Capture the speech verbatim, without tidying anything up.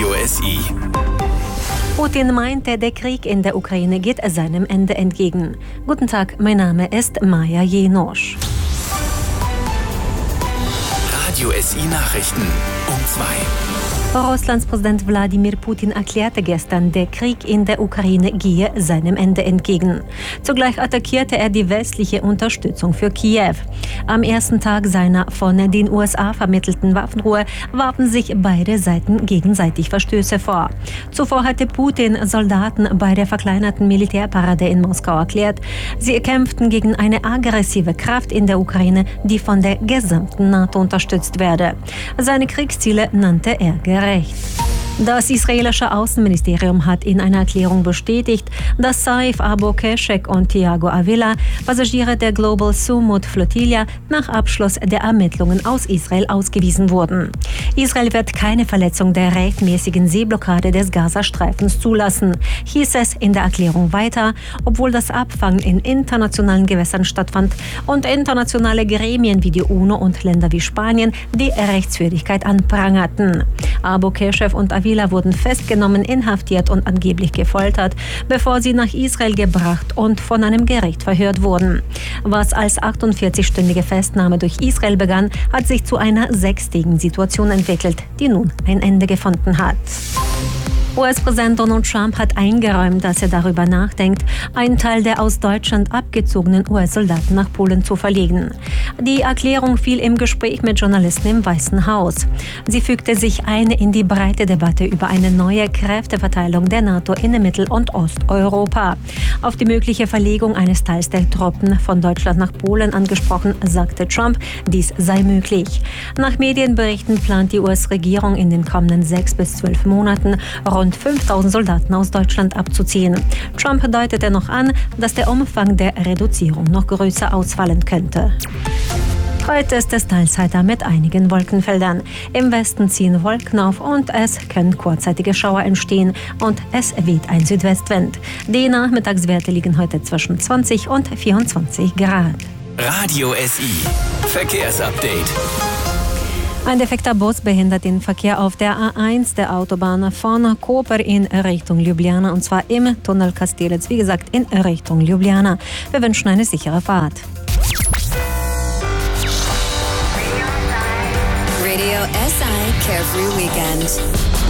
Radio S I. Putin meinte, der Krieg in der Ukraine geht seinem Ende entgegen. Guten Tag, mein Name ist Maja Jenosch. Radio S I Nachrichten um zwei. Russlands Präsident Wladimir Putin erklärte gestern, der Krieg in der Ukraine gehe seinem Ende entgegen. Zugleich attackierte er die westliche Unterstützung für Kiew. Am ersten Tag seiner von den U S A vermittelten Waffenruhe warfen sich beide Seiten gegenseitig Verstöße vor. Zuvor hatte Putin Soldaten bei der verkleinerten Militärparade in Moskau erklärt, sie kämpften gegen eine aggressive Kraft in der Ukraine, die von der gesamten NATO unterstützt werde. Seine Kriegsziele nannte er gerecht. Das israelische Außenministerium hat in einer Erklärung bestätigt, dass Saif Abu Keshek und Thiago Avila, Passagiere der Global Sumut Flotilla, nach Abschluss der Ermittlungen aus Israel ausgewiesen wurden. Israel wird keine Verletzung der rechtmäßigen Seeblockade des Gazastreifens zulassen, hieß es in der Erklärung weiter, obwohl das Abfangen in internationalen Gewässern stattfand und internationale Gremien wie die UNO und Länder wie Spanien die Rechtswidrigkeit anprangerten. Abu Keshek und Avila wurden festgenommen, inhaftiert und angeblich gefoltert, bevor sie nach Israel gebracht und von einem Gericht verhört wurden. Was als achtundvierzigstündige Festnahme durch Israel begann, hat sich zu einer sechstägigen Situation entwickelt, die nun ein Ende gefunden hat. U S-Präsident Donald Trump hat eingeräumt, dass er darüber nachdenkt, einen Teil der aus Deutschland abgezogenen U S-Soldaten nach Polen zu verlegen. Die Erklärung fiel im Gespräch mit Journalisten im Weißen Haus. Sie fügte sich ein in die breite Debatte über eine neue Kräfteverteilung der NATO in Mittel- und Osteuropa. Auf die mögliche Verlegung eines Teils der Truppen von Deutschland nach Polen angesprochen, sagte Trump, dies sei möglich. Nach Medienberichten plant die U S-Regierung in den kommenden sechs bis zwölf Monaten rund fünftausend Soldaten aus Deutschland abzuziehen. Trump deutete noch an, dass der Umfang der Reduzierung noch größer ausfallen könnte. Heute ist es teils heiter mit einigen Wolkenfeldern. Im Westen ziehen Wolken auf und es können kurzzeitige Schauer entstehen und es weht ein Südwestwind. Die Nachmittagswerte liegen heute zwischen zwanzig und vierundzwanzig Grad. Radio S I Verkehrsupdate. Ein defekter Bus behindert den Verkehr auf der A eins der Autobahn von Koper in Richtung Ljubljana, und zwar im Tunnel Kastelec, wie gesagt, in Richtung Ljubljana. Wir wünschen eine sichere Fahrt. Radio S I Carefree Weekend.